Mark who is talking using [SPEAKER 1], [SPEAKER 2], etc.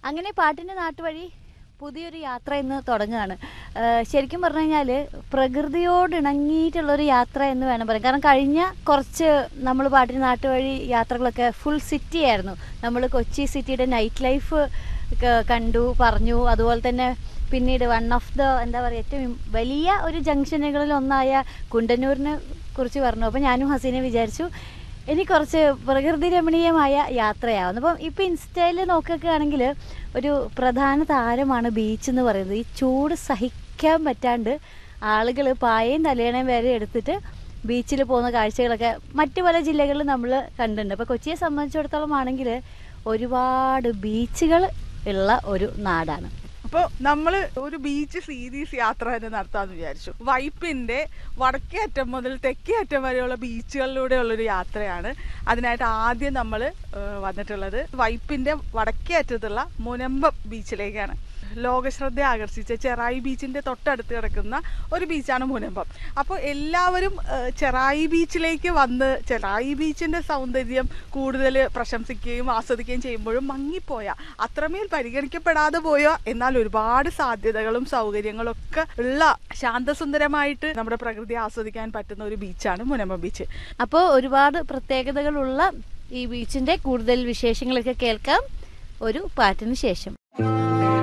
[SPEAKER 1] അങ്ങനെ പാട്ടിൻ്റെ നാട്ടുവഴി പുതിയൊരു യാത്ര ഇന്ന് തുടങ്ങുകയാണ്. ശരിക്കും പറഞ്ഞു കഴിഞ്ഞാൽ പ്രകൃതിയോട് ഇണങ്ങിയിട്ടുള്ളൊരു യാത്ര എന്ന് വേണം പറയാം. കാരണം കഴിഞ്ഞ കുറച്ച് നമ്മൾ പാട്ടിൻ്റെ നാട്ടുവഴി യാത്രകളൊക്കെ ഫുൾ സിറ്റി ആയിരുന്നു. നമ്മൾ കൊച്ചി സിറ്റിയുടെ നൈറ്റ് ലൈഫ് കണ്ടു പറഞ്ഞു. അതുപോലെ തന്നെ പിന്നീട് വൺ ഓഫ് ദ എന്താ പറയുക ഏറ്റവും വലിയ ഒരു ജംഗ്ഷനുകളിൽ ഒന്നായ കുണ്ടന്നൂരിനെ കുറിച്ച് പറഞ്ഞു. അപ്പോൾ ഞാനും ഹസീനെ വിചാരിച്ചു ഇനി കുറച്ച് പ്രകൃതി രമണീയമായ യാത്രയാവുന്നു. അപ്പം ഇപ്പോൾ ഇൻസ്റ്റയിൽ നോക്കുകയാണെങ്കിൽ ഒരു പ്രധാന താരമാണ് ബീച്ച് എന്ന് പറയുന്നത്. ഈ ചൂട് സഹിക്കാൻ പറ്റാണ്ട് ആളുകൾ പായയും തലയണയും വരെ എടുത്തിട്ട് ബീച്ചിൽ പോകുന്ന കാഴ്ചകളൊക്കെ മറ്റു പല ജില്ലകളിൽ നമ്മൾ കണ്ടിട്ടുണ്ട്. അപ്പോൾ കൊച്ചിയെ സംബന്ധിച്ചിടത്തോളം ആണെങ്കിൽ ഒരുപാട് ബീച്ചുകൾ ഉള്ള ഒരു നാടാണ്.
[SPEAKER 2] അപ്പോൾ നമ്മൾ ഒരു ബീച്ച് സീരീസ് യാത്ര തന്നെ നടത്താമെന്ന് വിചാരിച്ചു. വൈപ്പിൻ്റെ വടക്കേ അറ്റം മുതൽ തെക്കേ അറ്റം വരെയുള്ള ബീച്ചുകളിലൂടെയുള്ളൊരു യാത്രയാണ്. അതിനായിട്ട് ആദ്യം നമ്മൾ വന്നിട്ടുള്ളത് വൈപ്പിൻ്റെ വടക്കേ അറ്റത്തുള്ള മുനമ്പം ബീച്ചിലേക്കാണ്. ലോകശ്രദ്ധ ആകർഷിച്ച ചെറായി ബീച്ചിൻ്റെ തൊട്ടടുത്ത് കിടക്കുന്ന ഒരു ബീച്ചാണ് മുനമ്പം. അപ്പോൾ എല്ലാവരും ചെറായി ബീച്ചിലേക്ക് വന്ന് ചെറായി ബീച്ചിൻ്റെ സൗന്ദര്യം കൂടുതൽ പ്രശംസിക്കുകയും ആസ്വദിക്കുകയും ചെയ്യുമ്പോഴും മങ്ങിപ്പോയ, അത്രമേൽ പരിഗണിക്കപ്പെടാതെ പോയ, എന്നാൽ ഒരുപാട് സാധ്യതകളും സൗകര്യങ്ങളൊക്കെ ഉള്ള ശാന്തസുന്ദരമായിട്ട് നമ്മുടെ പ്രകൃതി ആസ്വദിക്കാൻ പറ്റുന്ന ഒരു ബീച്ചാണ് മുനമ്പം ബീച്ച്.
[SPEAKER 1] അപ്പോൾ ഒരുപാട് പ്രത്യേകതകളുള്ള ഈ ബീച്ചിൻ്റെ കൂടുതൽ വിശേഷങ്ങളൊക്കെ കേൾക്കാം ഒരു പാട്ടിന് ശേഷം.